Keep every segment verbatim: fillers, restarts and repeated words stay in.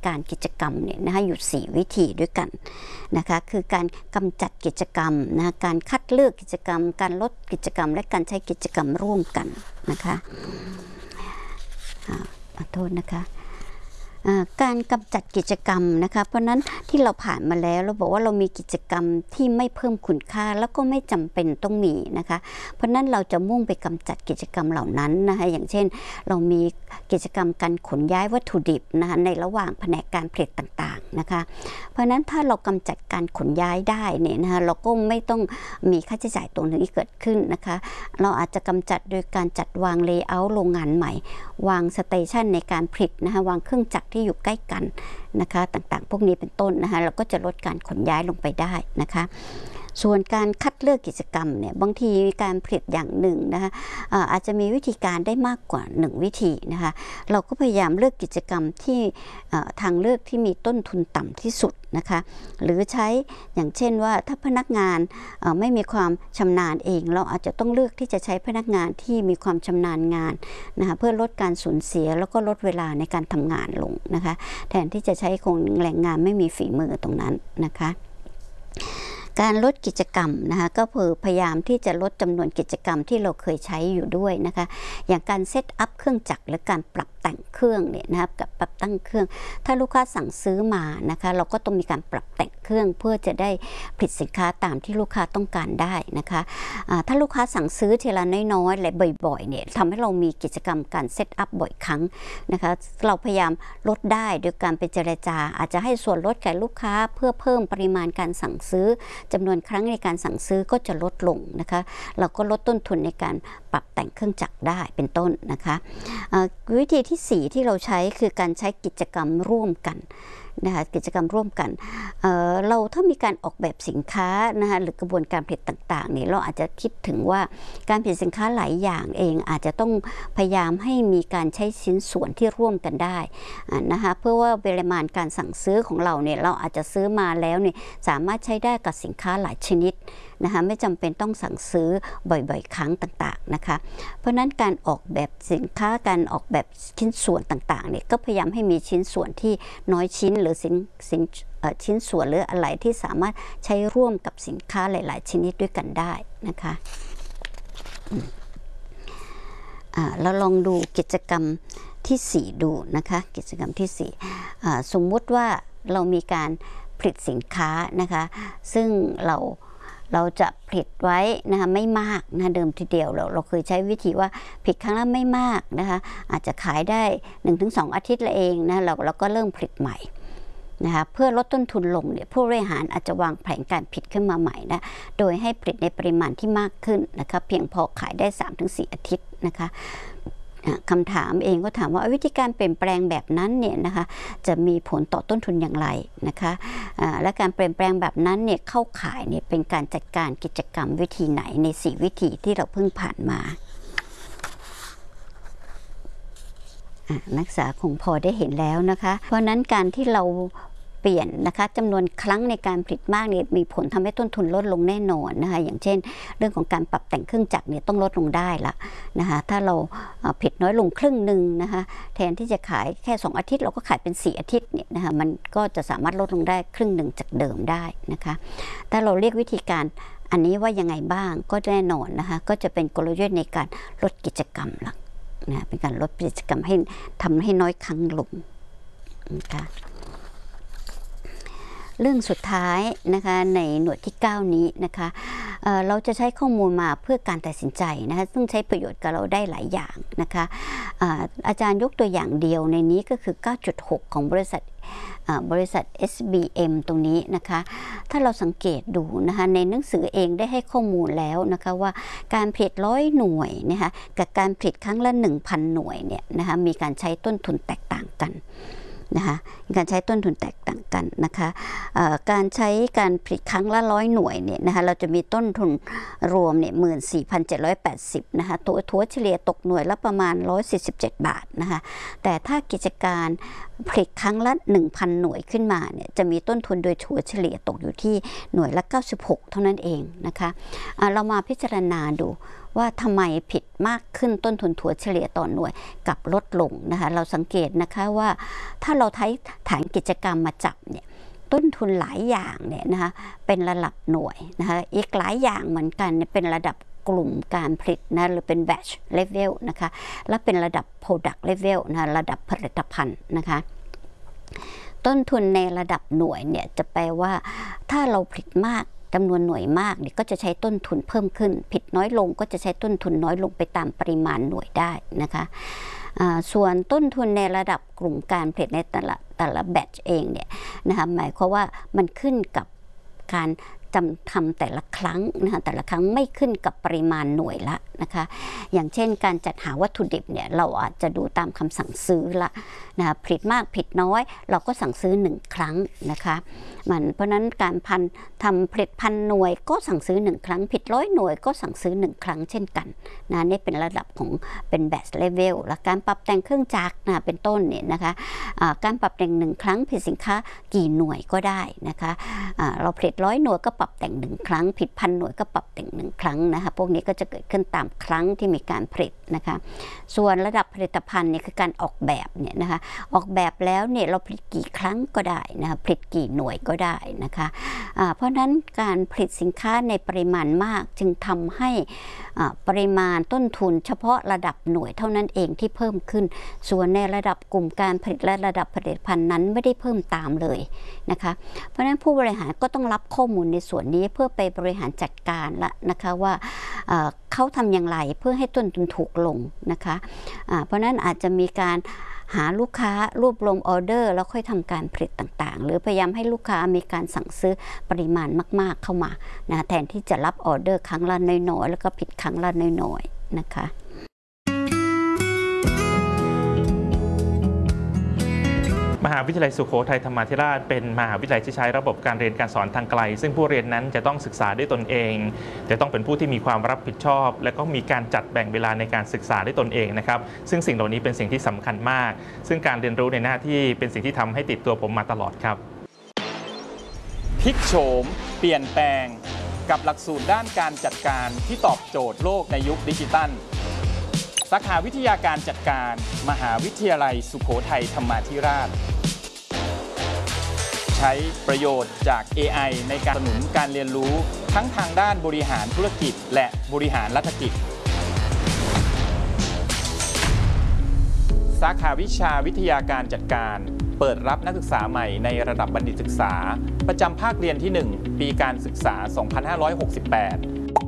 การกิจกรรมเนี่ยนะคะอยู่สี่วิธีด้วยกันนะคะคือการกำจัดกิจกรรมนะการคัดเลือกกิจกรรมการลดกิจกรรมและการใช้กิจกรรมร่วมกันนะคะขอโทษนะคะการกำจัดกิจกรรมนะคะเพราะนั้นที่เราผ่านมาแล้วเราบอกว่าเรามีกิจกรรมที่ไม่เพิ่มคุณค่าแล้วก็ไม่จำเป็นต้องมีนะคะเพราะนั้นเราจะมุ่งไปกำจัดกิจกรรมเหล่านั้นนะคะอย่างเช่นเรามีกิจกรรมการขนย้ายวัตถุดิบนะคะในระหว่างแผนกการผลิตต่างๆนะคะเพราะนั้นถ้าเรากำจัดการขนย้ายได้เนี่ยนะคะเราก็ไม่ต้องมีค่าใช้จ่ายตรงนี้เกิดขึ้นนะคะเราอาจจะกำจัดโดยการจัดวางเลเยอร์โรงงานใหม่วางสเตชันในการผลิตนะคะวางเครื่องจักรที่อยู่ใกล้กันนะคะต่างๆพวกนี้เป็นต้นนะคะเราก็จะลดการขนย้ายลงไปได้นะคะส่วนการคัดเลือกกิจกรรมเนี่ยบางทีการผลิตอย่างหนึ่งนะคะอาจจะมีวิธีการได้มากกว่าหนึ่งวิธีนะคะเราก็พยายามเลือกกิจกรรมที่ทางเลือกที่มีต้นทุนต่ำที่สุดนะคะหรือใช้อย่างเช่นว่าถ้าพนักงานไม่มีความชำนาญเองเราอาจจะต้องเลือกที่จะใช้พนักงานที่มีความชำนาญงานนะคะเพื่อลดการสูญเสียแล้วก็ลดเวลาในการทำงานลงนะคะแทนที่จะใช้คนแรงงานไม่มีฝีมือตรงนั้นนะคะการลดกิจกรรมนะคะก็คือพยายามที่จะลดจำนวนกิจกรรมที่เราเคยใช้อยู่ด้วยนะคะอย่างการเซตอัพเครื่องจักรหรือการปรับแต่งเครื่องเนี่ยนะครับกับปรับตั้งเครื่องถ้าลูกค้าสั่งซื้อมานะคะเราก็ต้องมีการปรับแต่งเครื่องเพื่อจะได้ผลิตสินค้าตามที่ลูกค้าต้องการได้นะคะถ้าลูกค้าสั่งซื้อทีละน้อยๆและบ่อยๆเนี่ยทำให้เรามีกิจกรรมการเซตอัพบ่อยครั้งนะคะเราพยายามลดได้โดยการไปเจรจาอาจจะให้ส่วนลดแก่ลูกค้าเพื่อเพิ่มปริมาณการสั่งซื้อจำนวนครั้งในการสั่งซื้อก็จะลดลงนะคะเราก็ลดต้นทุนในการปรับแต่งเครื่องจักรได้เป็นต้นนะคะวิธีที่สี่ที่เราใช้คือการใช้กิจกรรมร่วมกันนะคะกิจกรรมร่วมกัน เอ่อ เราถ้ามีการออกแบบสินค้านะคะหรือกระบวนการผลิตต่างๆเนี่ยเราอาจจะคิดถึงว่าการผลิตสินค้าหลายอย่างเองอาจจะต้องพยายามให้มีการใช้ชิ้นส่วนที่ร่วมกันได้นะคะเพื่อว่าปริมาณการสั่งซื้อของเราเนี่ยเราอาจจะซื้อมาแล้วเนี่ยสามารถใช้ได้กับสินค้าหลายชนิดนะคะไม่จำเป็นต้องสั่งซื้อบ่อยๆครั้งต่างๆนะคะเพราะนั้นการออกแบบสินค้าการออกแบบชิ้นส่วนต่างๆเนี่ยก็พยายามให้มีชิ้นส่วนที่น้อยชิ้นหรือสินสินชิ้นส่วนหรืออะไรที่สามารถใช้ร่วมกับสินค้าหลายๆชนิดด้วยกันได้นะคะเราลองดูกิจกรรมที่สี่ดูนะคะกิจกรรมที่สี่สมมุติว่าเรามีการผลิตสินค้านะคะซึ่งเราเราจะผลิตไว้นะคะไม่มากนะเดิมทีเดียวเราเราเคยใช้วิธีว่าผลิตครั้งละไม่มากนะคะอาจจะขายได้ หนึ่งถึงสอง อาทิตย์ละเองนะเราเราก็เริ่มผลิตใหม่นะคะเพื่อลดต้นทุนลงเนี่ยผู้บริหารอาจจะวางแผนการผลิตขึ้นมาใหม่นะโดยให้ผลิตในปริมาณที่มากขึ้นนะคะเพียงพอขายได้ สามถึงสี่ อาทิตย์นะคะคำถามเองก็ถามว่าวิธีการเปลี่ยนแปลงแบบนั้นเนี่ยนะคะจะมีผลต่อต้นทุนอย่างไรนะคะและการเปลี่ยนแปลงแบบนั้นเนี่ยเข้าข่ายเนี่ยเป็นการจัดการกิจกรรมวิธีไหนในสี่วิธีที่เราเพิ่งผ่านมานักศึกษาคงพอได้เห็นแล้วนะคะเพราะนั้นการที่เราเปลี่ยนนะคะจำนวนครั้งในการผลิตมากเนี่ยมีผลทำให้ต้นทุนลดลงแน่นอนนะคะอย่างเช่นเรื่องของการปรับแต่งเครื่องจักรเนี่ยต้องลดลงได้ละนะคะถ้าเราผลิตน้อยลงครึ่งหนึ่งนะคะแทนที่จะขายแค่สองอาทิตย์เราก็ขายเป็นสี่อาทิตย์เนี่ยนะคะมันก็จะสามารถลดลงได้ครึ่งหนึ่งจากเดิมได้นะคะถ้าเราเรียกวิธีการอันนี้ว่ายังไงบ้างก็แน่นอนนะคะก็จะเป็นกลยุทธ์ในการลดกิจกรรมหลักนะเป็นการลดกิจกรรมให้ทำให้น้อยครั้งลงนะคะเรื่องสุดท้ายนะคะในหน่วยที่เก้านี้นะคะ เอ่อ เราจะใช้ข้อมูลมาเพื่อการตัดสินใจนะคะซึ่งใช้ประโยชน์กับเราได้หลายอย่างนะคะ อา, อาจารย์ยกตัวอย่างเดียวในนี้ก็คือ เก้าจุดหก ของบริษัทบริษัท เอส บี เอ็ม ตรงนี้นะคะถ้าเราสังเกตดูนะคะในหนังสือเองได้ให้ข้อมูลแล้วนะคะว่าการผลิตร้อยหน่วยนะคะกับการผลิตครั้งละ หนึ่งพัน หน่วยเนี่ยนะคะมีการใช้ต้นทุนแตกต่างกันนะคะการใช้ต้นทุนแตกต่างกันนะคะการใช้การผลิตครั้งละร้อยหน่วยเนี่ยนะคะเราจะมีต้นทุนรวมเนี่ย หนึ่งหมื่นสี่พันเจ็ดร้อยแปดสิบ นะคะตัวถัวเฉลี่ยตกหน่วยละประมาณหนึ่งร้อยสี่สิบเจ็ดบาทนะคะแต่ถ้ากิจการผลิตครั้งละ หนึ่งพัน หน่วยขึ้นมาเนี่ยจะมีต้นทุนโดยถั่วเฉลี่ยตกอยู่ที่หน่วยละเก้าสิบหกเท่านั้นเองนะคะะเรามาพิจารณาดูว่าทำไมผิดมากขึ้นต้นทุนถั่วเฉลี่ยต่อหน่วยกับลดลงนะคะเราสังเกตนะคะว่าถ้าเราใช้ฐานกิจกรรมมาจับเนี่ยต้นทุนหลายอย่างเนี่ยนะคะเป็นระดับหน่วยนะคะอีกหลายอย่างเหมือนกันเป็นระดับกลุ่มการผลิตนะหรือเป็น batch level นะคะและเป็นระดับ product level นะระดับผลิตภัณฑ์นะคะต้นทุนในระดับหน่วยเนี่ยจะแปลว่าถ้าเราผลิตมากจำนวนหน่วยมากเนี่ยก็จะใช้ต้นทุนเพิ่มขึ้นผลิตน้อยลงก็จะใช้ต้นทุนน้อยลงไปตามปริมาณหน่วยได้นะคะส่วนต้นทุนในระดับกลุ่มการผลิตในแต่ละแต่ละแบตช์เองเนี่ยนะคะหมายความว่ามันขึ้นกับการจำทำแต่ละครั้งนะคะแต่ละครั้งไม่ขึ้นกับปริมาณหน่วยละนะคะอย่างเช่นการจัดหาวัตถุดิบเนี่ยเราอาจจะดูตามคำสั่งซื้อละนะผลิตมากผลิตน้อยเราก็สั่งซื้อหนึ่งครั้งนะคะมันเพราะนั้นการพันทำผลิตพันหน่วยก็สั่งซื้อหนึ่งครั้งผลิตร้อยหน่วยก็สั่งซื้อหนึ่งครั้งเช่นกันนะนี่เป็นระดับของเป็นแบตช์เลเวลและการปรับแต่งเครื่องจักรนะเป็นต้นเนี่ยนะคะะการปรับแต่งหนึ่งครั้งผลิตสินค้ากี่หน่วยก็ได้นะคะะเราผลิตร้อยหน่วยก็ปรับแต่งหนึ่งครั้งผลิตพันหน่วยก็ปรับแต่งหนึ่งครั้งนะคะพวกนี้ก็จะเกิดขึ้นตามครั้งที่มีการผลิตนะคะส่วนระดับผลิตภัณฑ์เนี่ยคือการออกแบบเนี่ยนะคะออกแบบแล้วเนี่ยเราผลิตกี่ครั้งก็ได้นะคะผลิตกี่หน่วยก็ได้นะคะะเพราะฉะนั้นการผลิตสินค้าในปริมาณมากจึงทำให้ปริมาณต้นทุนเฉพาะระดับหน่วยเท่านั้นเองที่เพิ่มขึ้นส่วนในระดับกลุ่มการผลิตและระดับผลิตภัณฑ์นั้นไม่ได้เพิ่มตามเลยนะคะเพราะฉะนั้นผู้บริหารก็ต้องรับข้อมูลในส่วนนี้เพื่อไปบริหารจัดการละนะคะว่าเขาทำอย่างไรเพื่อให้ต้นทุนถูกลงนะคะะเพราะนั้นอาจจะมีการหาลูกค้ารวบรวมออเดอร์แล้วค่อยทำการผลิตต่างๆหรือพยายามให้ลูกค้ามีการสั่งซื้อปริมาณมากๆเข้ามานะแทนที่จะรับออเดอร์ครั้งละน้อยๆแล้วก็ผลิตครั้งละน้อยๆนะคะมหาวิทยาลัยสุโขทัยธรรมาธิราชเป็นมหาวิทยาลัยที่ใช้ระบบการเรียนการสอนทางไกลซึ่งผู้เรียนนั้นจะต้องศึกษาด้วยตนเองจะต้องเป็นผู้ที่มีความรับผิดชอบและก็มีการจัดแบ่งเวลาในการศึกษาด้วยตนเองนะครับซึ่งสิ่งเหล่านี้เป็นสิ่งที่สำคัญมากซึ่งการเรียนรู้ในหน้าที่เป็นสิ่งที่ทำให้ติดตัวผมมาตลอดครับพลิกโฉมเปลี่ยนแปลงกับหลักสูตรด้านการจัดการที่ตอบโจทย์โลกในยุคดิจิทัลสาขาวิทยาการจัดการมหาวิทยาลัยสุโขทัยธรรมาธิราชใช้ประโยชน์จาก เอ ไอ ในการสนับสนุนการเรียนรู้ทั้งทางด้านบริหารธุรกิจและบริหารรัฐกิจสาขาวิชาวิทยาการจัดการเปิดรับนักศึกษาใหม่ในระดับบัณฑิตศึกษาประจำภาคเรียนที่ หนึ่ง ปีการศึกษา สองพันห้าร้อยหกสิบแปด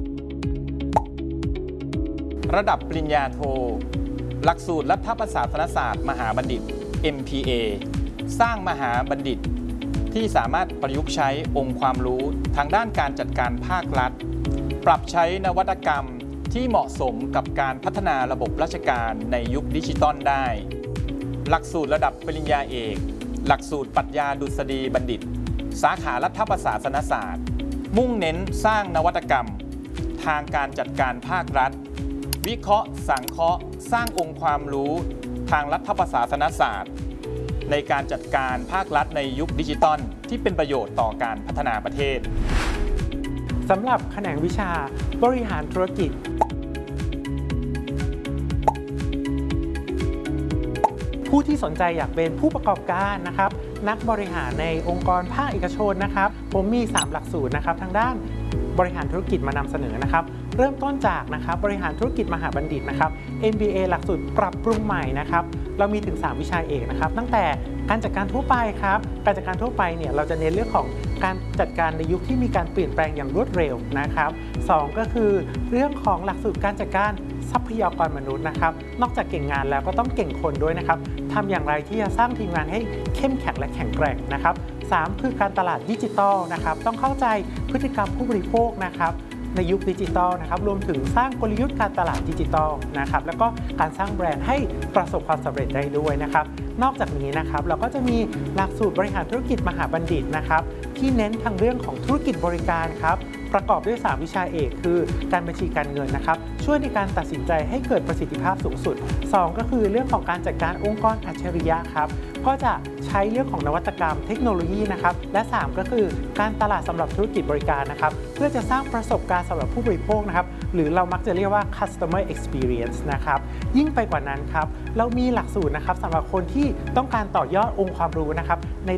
ระดับปริญญาโทหลักสูตรรัฐประศาสนศาสตร์มหาบัณฑิต เอ็ม พี เอ สร้างมหาบัณฑิตที่สามารถประยุกต์ใช้องค์ความรู้ทางด้านการจัดการภาครัฐปรับใช้นวัตกรรมที่เหมาะสมกับการพัฒนาระบบราชการในยุคดิจิตอลได้หลักสูตรระดับปริญญาเอกหลักสูตรปรัชญาดุษฎีบัณฑิตสาขารัฐประศาสนศาสตร์มุ่งเน้นสร้างนวัตกรรมทางการจัดการภาครัฐวิเคราะห์สังเคราะห์สร้างองค์ความรู้ทางรัฐประศาสนศาสตร์ในการจัดการภาครัฐในยุคดิจิตอลที่เป็นประโยชน์ต่อการพัฒนาประเทศสำหรับแขนงวิชาบริหารธุรกิจผู้ที่สนใจอยากเป็นผู้ประกอบการนะครับนักบริหารในองค์กรภาคเอกชนนะครับผมมีสามหลักสูตรนะครับทางด้านบริหารธุรกิจมานำเสนอนะครับเริ่มต้นจากนะครับบริหารธุรกิจมหาบัณฑิตนะครับ เอ็ม บี เอ หลักสูตรปรับปรุงใหม่นะครับเรามีถึงสามวิชาเอกนะครับตั้งแต่การจัดการทั่วไปครับการจัดการทั่วไปเนี่ยเราจะเน้นเรื่องของการจัดการในยุคที่มีการเปลี่ยนแปลงอย่างรวดเร็วนะครับสองก็คือเรื่องของหลักสูตรการจัดการทรัพยากรมนุษย์นะครับนอกจากเก่งงานแล้วก็ต้องเก่งคนด้วยนะครับทำอย่างไรที่จะสร้างทีมงานให้เข้มแข็งและแข็งแกร่งนะครับสามคือการตลาดดิจิทัลนะครับต้องเข้าใจพฤติกรรมผู้บริโภคนะครับในยุคดิจิทัลนะครับรวมถึงสร้างกลยุทธ์การตลาดดิจิทัลนะครับแล้วก็การสร้างแบรนด์ให้ประสบความสำเร็จได้ด้วยนะครับนอกจากนี้นะครับเราก็จะมีหลักสูตรบริหารธุรกิจมหาบัณฑิตนะครับที่เน้นทางเรื่องของธุรกิจบริการครับประกอบด้วยสามวิชาเอกคือการบัญชีการเงินนะครับช่วยในการตัดสินใจให้เกิดประสิทธิภาพสูงสุดสองก็คือเรื่องของการจัดการองค์กรอัจฉริยะครับก็จะใช้เรื่องของนวัตกรรมเทคโนโลยีนะครับและสามก็คือการตลาดสำหรับธุรกิจบริการนะครับเพื่อจะสร้างประสบการณ์สำหรับผู้บริโภคนะครับหรือเรามักจะเรียกว่า customer experience นะครับยิ่งไปกว่านั้นครับเรามีหลักสูตรนะครับสำหรับคนที่ต้องการต่อยอดองค์ความรู้นะครับใน